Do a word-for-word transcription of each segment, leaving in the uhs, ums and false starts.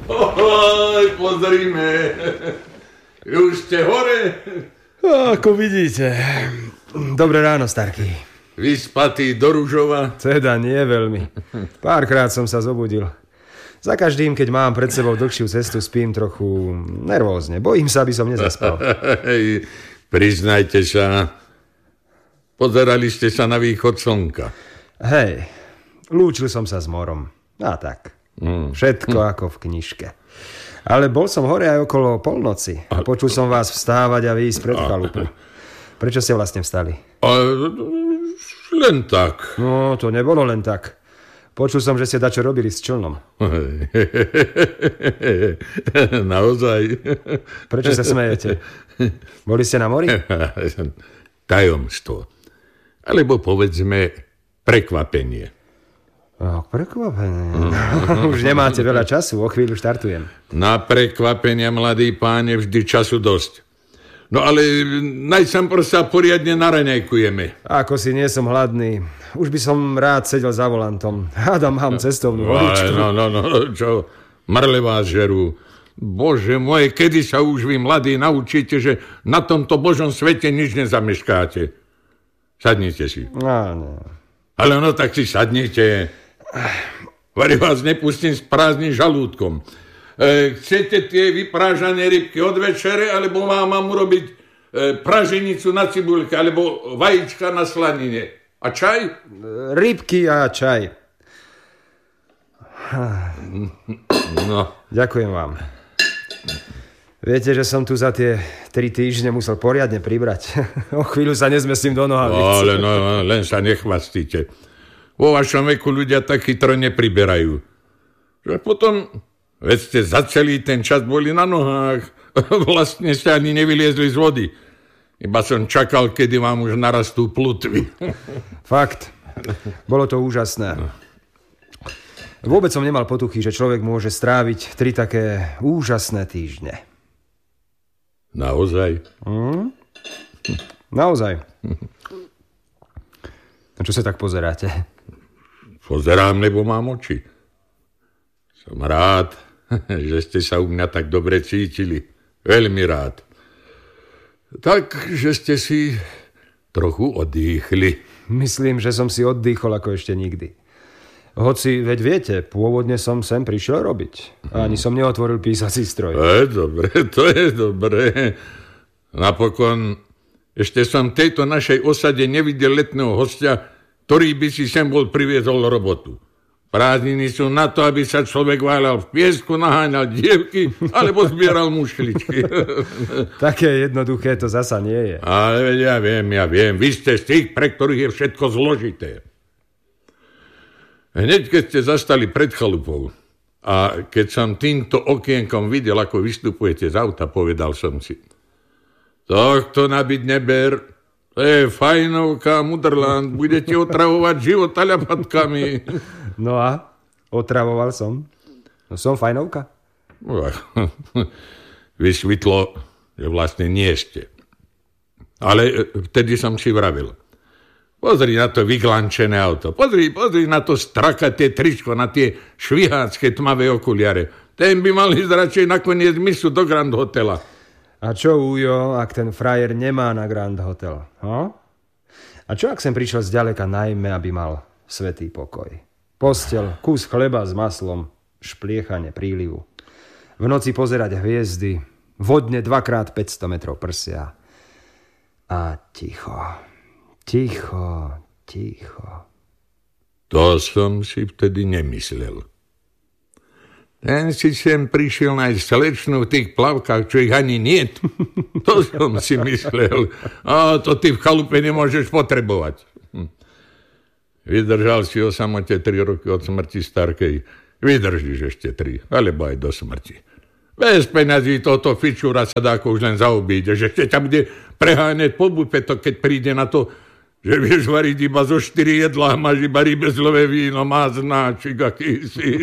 Oj, pozrime. Už ste hore? Ako vidíte. Dobré ráno, Starky. Vyspatý do Ružova? Teda nie veľmi. Párkrát som sa zobudil. Za každým, keď mám pred sebou dlhšiu cestu, spím trochu nervózne. Bojím sa, aby som nezaspal. Hej, priznajte sa. Pozerali ste sa na východ slnka. Hej, lúčil som sa s morom. A tak. Mm. Všetko mm. ako v knižke. Ale bol som hore aj okolo polnoci. A počul som vás vstávať a výjsť pred chalupu. Prečo ste vlastne vstali? A, len tak. No, to nebolo len tak. Počul som, že ste dačo robili s člnom. Naozaj? Prečo sa smejete? Boli ste na mori? Tajomstvo. Alebo povedzme prekvapenie. Oh, prekvapenie? Už nemáte veľa času, o chvíľu štartujem. Na prekvapenia, mladý páne, vždy času dosť. No ale najsam prosta poriadne naraňajkujeme. Ako si nie som hladný. Už by som rád sedel za volantom. Hádam, mám cestovnú holičku. No, no, no, čo? Mrle vás žerú. Bože moje, kedy sa už vy mladí naučíte, že na tomto božom svete nič nezameškáte? Sadnite si. No, no. Ale no, tak si sadnite. Vari vás nepustím s prázdnym žalúdkom. E, chcete tie vyprážané rybky od večere, alebo mám, mám urobiť e, praženicu na cibulke, alebo vajíčka na slanine. A čaj? Rybky a čaj. No. Ďakujem vám. Viete, že som tu za tie tri týždne musel poriadne pribrať. O chvíľu sa nezmestím do nohavíc. No, ale no, len sa nechvastíte. Vo vašom veku ľudia tak chytro nepriberajú. Že potom... Veď ste za celý ten čas boli na nohách. Vlastne ste ani nevyliezli z vody. Iba som čakal, kedy vám už narastú plutvy. Fakt. Bolo to úžasné. Vôbec som nemal potuchy, že človek môže stráviť tri také úžasné týždne. Naozaj? Mm? Naozaj. A čo sa tak pozeráte? Pozerám, lebo mám oči. Som rád, že ste sa u mňa tak dobre cítili. Veľmi rád. Tak, že ste si trochu oddychli. Myslím, že som si oddychol ako ešte nikdy. Hoci, veď viete, pôvodne som sem prišiel robiť. Ani som neotvoril písací stroj. To je dobre, to je dobre. Napokon, ešte som tejto našej osade nevidel letného hostia, ktorý by si sem bol priviezol robotu. Prázdniny sú na to, aby sa človek váľal v piesku, naháňal dievky, alebo zbieral mušličky. Také jednoduché to zasa nie je. Ale ja viem, ja viem. Vy ste z tých, pre ktorých je všetko zložité. Hneď, keď ste zastali pred chalupou a keď som týmto okienkom videl, ako vystupujete z auta, povedal som si, tohto nabiť neber, to je fajnovka, Mudrland, budete otravovať život ľapatkami. No a? Otravoval som. No som fajnovka. Vysvetlo, že vlastne nie ste. Ale vtedy som si vravil. Pozri na to vyglančené auto. Pozri, pozri na to strakaté tričko, na tie švihácké tmavé okuliare. Ten by mal ísť radšej nakoniec misu do Grand Hotela. A čo, Ujo, ak ten frajer nemá na Grand Hotel? Ho? A čo, ak sem prišiel zďaleka najmä, aby mal svätý pokoj? Postel, kus chleba s maslom, špliechanie prílivu. V noci pozerať hviezdy, vodne dvakrát päťsto metrov prsia. A ticho, ticho, ticho. To som si vtedy nemyslel. Ten si sem prišiel nájsť slečnú v tých plavkách, čo ich ani niet. To som si myslel. A to ty v chalupe nemôžeš potrebovať. Hm. Vydržal si o samote tri roky od smrti Starkej. Vydržíš ešte tri, alebo aj do smrti. Bez peňazí toto fičúra sa dá ako už len zaobíde, že ešte ťa bude preháňať po bufeto, keď príde na to, že vieš variť iba zo štyri jedlá, máš iba rybezlové víno, maznáčik akýsi.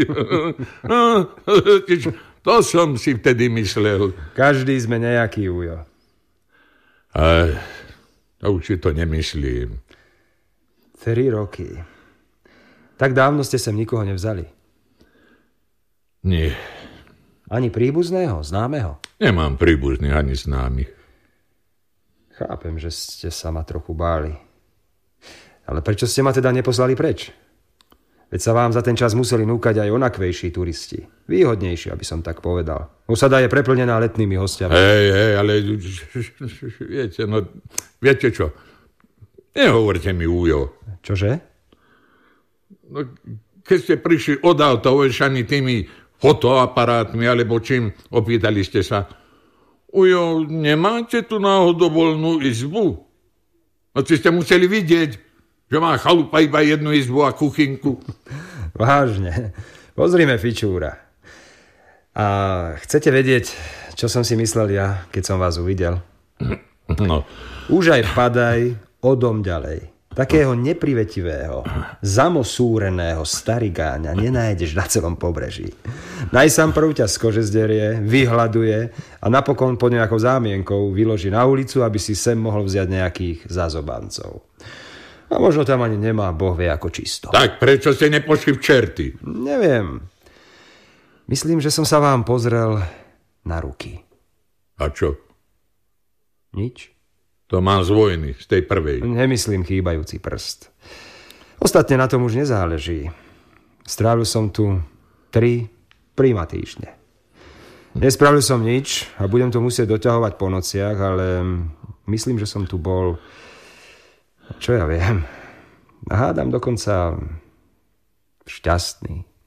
To som si vtedy myslel. Každý sme nejaký, Ujo. A to už si to nemyslím. Tri roky. Tak dávno ste sem nikoho nevzali? Nie. Ani príbuzného, známeho? Nemám príbuzných ani známych. Chápem, že ste sa ma trochu báli. Ale prečo ste ma teda neposlali preč? Veď sa vám za ten čas museli núkať aj onakvejší turisti. Výhodnejší, aby som tak povedal. Osada je preplnená letnými hostiami. Hej, hej, ale viete, no, viete čo? Nehovorte mi, Ujo. Čože? No, keď ste prišli od auta ovešaní tými fotoaparátmi, alebo čím, opýtali ste sa, Ujo, nemáte tu náhodou voľnú izbu? No, si ste museli vidieť, že má chalupa iba jednu izbu a kuchynku. Vážne. Pozrime fičúra. A chcete vedieť, čo som si myslel ja, keď som vás uvidel? No. Už aj padaj o dom ďalej. Takého neprivetivého, zamosúreného starigáňa nenájdeš na celom pobreží. Najsám prv ťa z kože zderie, vyhľaduje a napokon pod nejakou zámienkou vyloží na ulicu, aby si sem mohol vziať nejakých zázobancov. A možno tam ani nemá, Boh vie ako čisto. Tak prečo ste nepošli v čerty? Neviem. Myslím, že som sa vám pozrel na ruky. A čo? Nič. To mám z vojny, z tej prvej. Nemyslím chýbajúci prst. Ostatne na tom už nezáleží. Strávil som tu tri prima týždne. Nespravil som nič a budem to musieť doťahovať po nociach, ale myslím, že som tu bol... Čo ja viem? Hádam dokonca šťastný.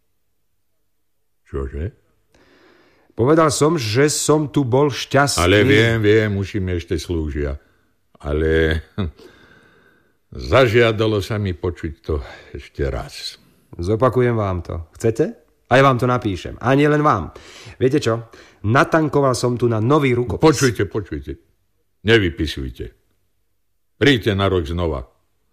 Čože? Povedal som, že som tu bol šťastný. Ale viem, viem, už im ešte slúžia. Ale zažiadalo sa mi počuť to ešte raz. Zopakujem vám to. Chcete? Aj vám to napíšem. A nie len vám. Viete čo? Natankoval som tu na nový rukopis. Počujte, počujte. Nevypisujte. Príďte na rok znova.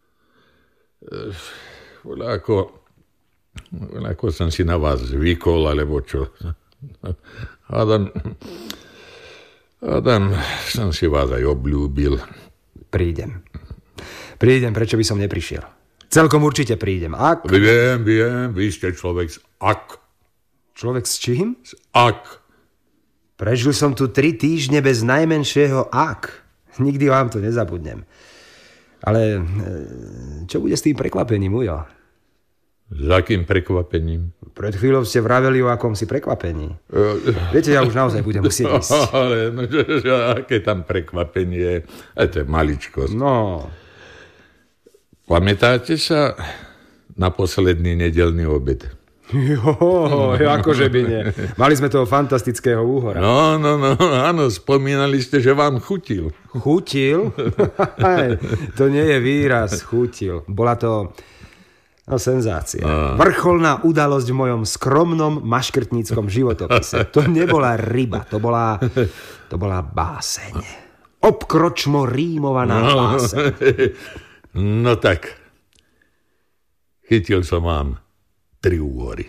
Voľa ako, voľa ako som si na vás zvykol, alebo čo. Adam, Adam, som si vás aj obľúbil. Prídem. Prídem, prečo by som neprišiel? Celkom určite prídem. Ak... Viem, viem, vy ste človek z ak. Človek s čím? Z ak. Prežil som tu tri týždne bez najmenšieho ak. Nikdy vám to nezabudnem. Ale čo bude s tým prekvapením, Ujo? S akým prekvapením? Pred chvíľou ste vraveli o akomsi prekvapení. Viete, ja už naozaj budem musieť ísť. Ale no, že, že, aké tam prekvapenie? A to je maličkosť. No. Pamätáte sa na posledný nedeľný obed? Jo, akože by nie. Mali sme toho fantastického úhora. No, no, no, áno, spomínali ste, že vám chutil. Chutil? To nie je výraz, chutil. Bola to no, senzácia. A. Vrcholná udalosť v mojom skromnom maškrtníckom životopise. To nebola ryba, to bola, to bola báseň. Obkročmo rímovaná no. báseň. No tak, chytil som vám tri úhory.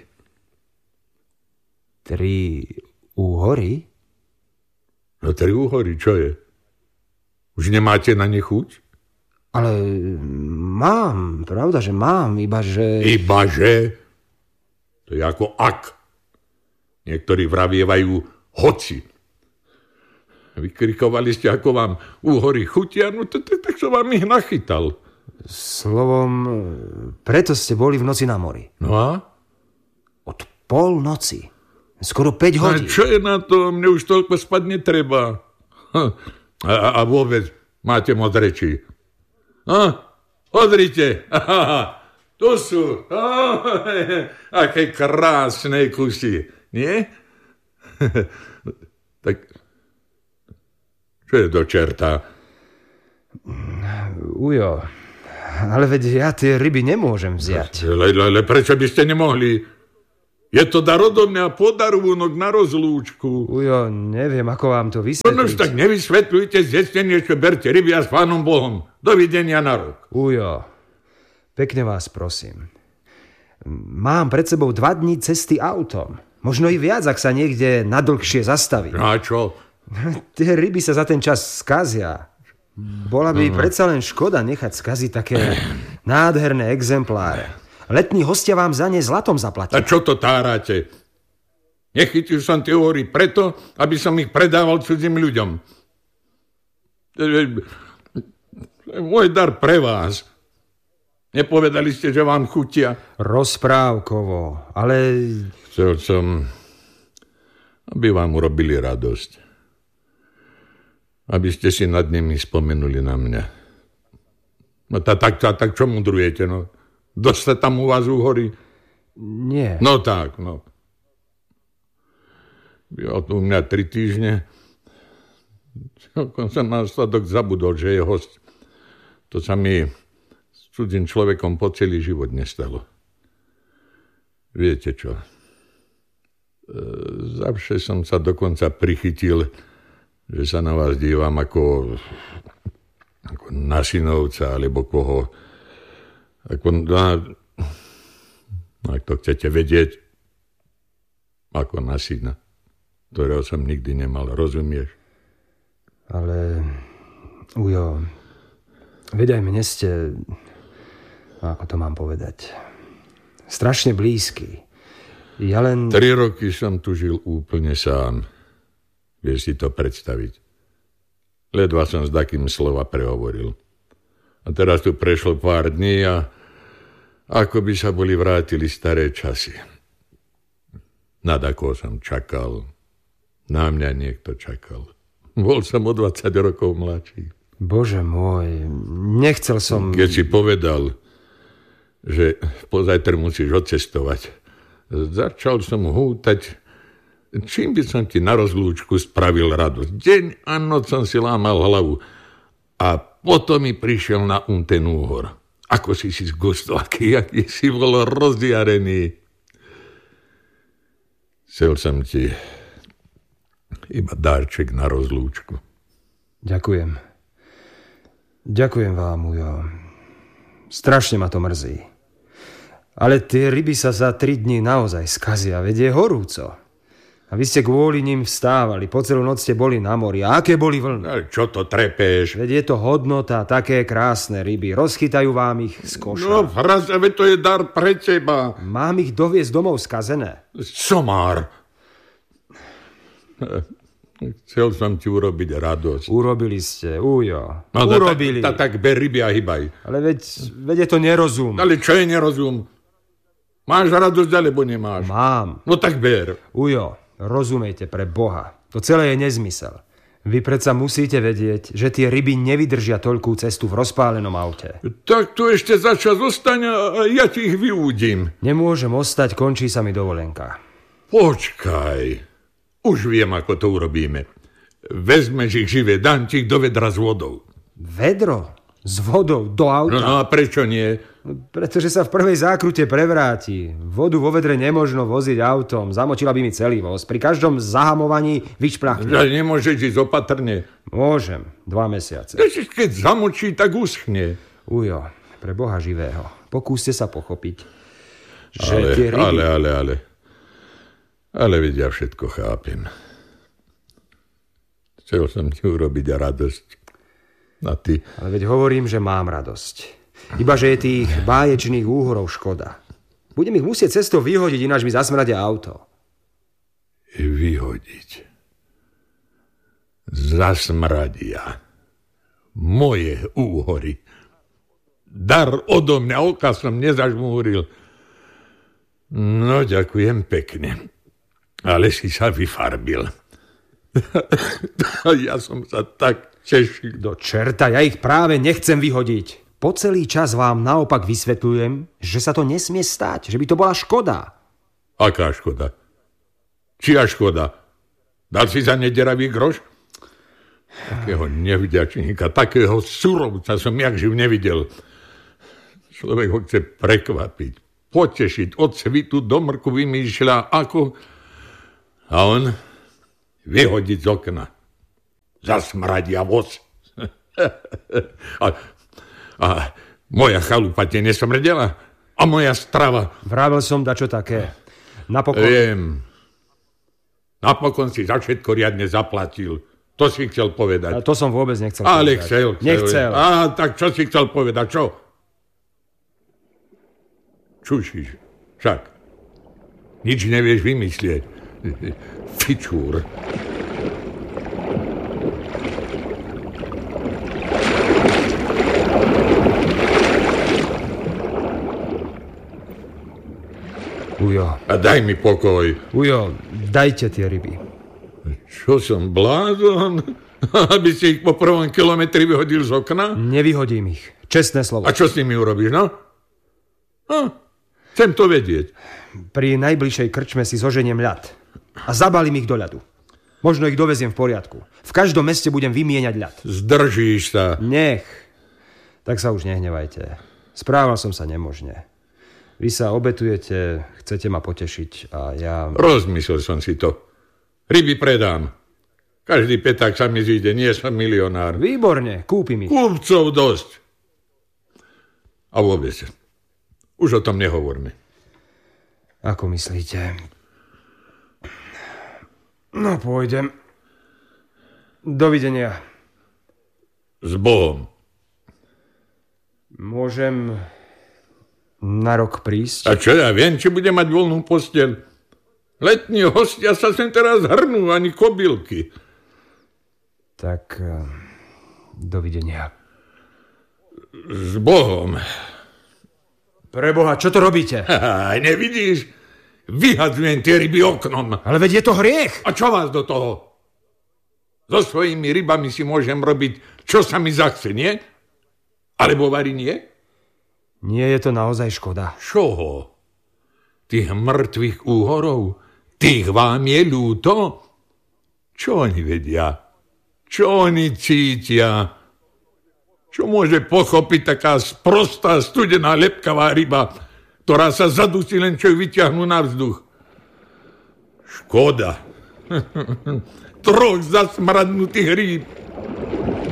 Tri úhory? No tri úhory, čo je? Už nemáte na ne chuť? Ale mám, pravda, že mám, iba že... Iba že? To je ako ak. Niektorí vravievajú hoci. Vykrikovali ste, ako vám úhory chutia, no to, to, tak som vám ich nachytal. Slovom, preto ste boli v noci na mori. No a? Od polnoci. Skoro päť hodín. A čo je na to? Mne už toľko spať netreba. A, a vôbec máte modrečí. A, odrite. Aha, tu sú. Oh, aké krásne kusy. Nie? Tak, čo je do čerta? Ujo, ale veď ja tie ryby nemôžem vziať. Ale, ale prečo by ste nemohli? Je to dar odo mňa podarúnok na rozlúčku. Ujo, neviem, ako vám to vysvetliť. No už tak nevysvetľujte, zjedzte niečo, berte ryby a s pánom Bohom. Dovidenia na rok. Ujo, pekne vás prosím. Mám pred sebou dva dní cesty autom. Možno i viac, ak sa niekde nadlhšie zastaví. No a čo? Tie ryby sa za ten čas skazia. Bola by uh-huh. predsa len škoda nechať skaziť také nádherné exempláre. Letní hostia vám za ne zlatom zaplatia. A čo to tárate? Nechytil som tie úhory preto, aby som ich predával cudzím ľuďom. Môj dar pre vás. Nepovedali ste, že vám chutia? Rozprávkovo, ale... Chcel som, aby vám urobili radosť. Aby ste si nad nimi spomenuli na mňa. No tak, tak, tak, tak čo mudrujete, no? Dosť sa tam u vás úhorí? Nie. No tak, no. Býval tu u mňa tri týždne. Celkom som následok zabudol, že je host. To sa mi s cudzým človekom po celý život nestalo. Viete čo? E, zavše som sa dokonca prichytil, že sa na vás dívam ako, ako na synovca, alebo koho. Ako na, ak to chcete vedieť, ako na syna, ktorého som nikdy nemal, rozumieš? Ale, Ujo, veď aj mne ste, ako to mám povedať, strašne blízky. Ja len... Tri roky som tu žil úplne sám. Vieš si to predstaviť? Ledva som s takým slova prehovoril. A teraz tu prešlo pár dní a ako by sa boli vrátili staré časy. Nad ako som čakal. Na mňa niekto čakal. Bol som o dvadsať rokov mladší. Bože môj, nechcel som... Keď si povedal, že pozajtra musíš odcestovať, začal som hútať, čím by som ti na rozlúčku spravil radosť. Deň a noc som si lámal hlavu. A potom mi prišiel na um ten úhor. Ako si si zgustil, aký, aký si bol rozdiarený. Chcel som ti iba dárček na rozlúčku. Ďakujem. Ďakujem vám, Ujo. Strašne ma to mrzí. Ale tie ryby sa za tri dni naozaj skazia, veď je horúco. A vy ste kvôli ním vstávali, po celú noc ste boli na mori. A aké boli vlny? Ale čo to trepeš? Veď je to hodnota, také krásne ryby. Rozchytajú vám ich z koša. No, vraze, veď to je dar pre teba. Mám ich doviesť domov skazené. Somár. Chcel som ti urobiť radosť. Urobili ste, Ujo. No, Urobili. Tak, tak, tak ber ryby a hýbaj. Ale veď, veď je to nerozum. Ale čo je nerozum? Máš radosť, alebo nemáš? Mám. No tak ber. Ujo, rozumejte pre Boha. To celé je nezmysel. Vy predsa musíte vedieť, že tie ryby nevydržia toľkú cestu v rozpálenom aute. Tak tu ešte za čas zostaň a ja ti ich vyúdim. Nemôžem ostať, končí sa mi dovolenka. Počkaj. Už viem, ako to urobíme. Vezmeš ich živé, dám ti ich do vedra s vodou. Vedro? S vodou? Do auta? No a prečo nie? Pretože sa v prvej zákrute prevráti. Vodu vo vedre nemožno voziť autom. Zamočila by mi celý voz. Pri každom zahamovaní vyšplachne. Ja nemôžeš ísť opatrne. Môžem. Dva mesiace. Keď zamočí, tak uschne. Ujo, pre Boha živého. Pokúste sa pochopiť, že ale, tie ryby... Ale, ale, ale... Ale veď ja všetko chápem. Chcel som ti urobiť radosť. A ty... Ale veď hovorím, že mám radosť. Iba, že je tých báječných úhorov škoda. Budem ich musieť cestou vyhodiť, ináč mi zasmradia auto. Vyhodiť. Zasmradia. Moje úhory. Dar odo mňa, oka som nezažmúril. No, ďakujem pekne. Ale si sa vyfarbil. Ja som sa tak tešil. Do čerta, ja ich práve nechcem vyhodiť. Po celý čas vám naopak vysvetľujem, že sa to nesmie stať, že by to bola škoda. Aká škoda? Čia škoda? Dal si za nederavý groš? Takého nevďačníka, takého surovca som jak živ nevidel. Človek ho chce prekvapiť, potešiť, od svitu do mrku vymýšľa, ako... A on vyhodiť z okna. Zasmradia voz. a, a moja chalupa ti nesmrdela? A moja strava? Vravel som dačo také. Napokon... Viem. Napokon si za všetko riadne zaplatil. To si chcel povedať. A to som vôbec nechcel Ale povedať. chcel, chcel. Nechcel. Á, tak čo si chcel povedať? Čo? Čušíš. Však. Nič nevieš vymyslieť. Fičúr. Ujo. A daj mi pokoj. Ujo, dajte tie ryby. Čo som, blázon? Aby si ich po prvom kilometri vyhodil z okna? Nevyhodím ich. Čestné slovo. A čo s nimi urobíš, no? no? Chcem to vedieť. Pri najbližšej krčme si zoženiem ľad. A zabalím ich do ľadu. Možno ich doveziem v poriadku. V každom meste budem vymieňať ľad. Zdržíš sa. Nech. Tak sa už nehnevajte. Správal som sa nemožne. Vy sa obetujete, chcete ma potešiť a ja... Rozmyslel som si to. Ryby predám. Každý päták sa mi zíde, nie som milionár. Výborne, kúpim ich. Kúpcov dosť. A vôbec, už o tom nehovorme. Ako myslíte? No, pôjdem. Dovidenia. S Bohom. Môžem na rok prísť? A čo ja viem, či budem mať voľnú posteľ? Letní hostia sa sem teraz hrnú, ani kobylky. Tak, dovidenia. S Bohom. Preboha, čo to robíte? Aj nevidíš? Vyhadzujem tie ryby oknom. Ale veď je to hriech. A čo vás do toho? So svojimi rybami si môžem robiť, čo sa mi zachce, nie? Alebo vari nie? Nie je to naozaj škoda. Čoho? Tých mŕtvych úhorov? Tých vám je ľúto? Čo oni vedia? Čo oni cítia? Čo môže pochopiť taká sprostá, studená, lepkavá ryba, ktorá sa zadusí len, čo ju vyťahnú na vzduch? Škoda. Troch zasmradnutých rýb.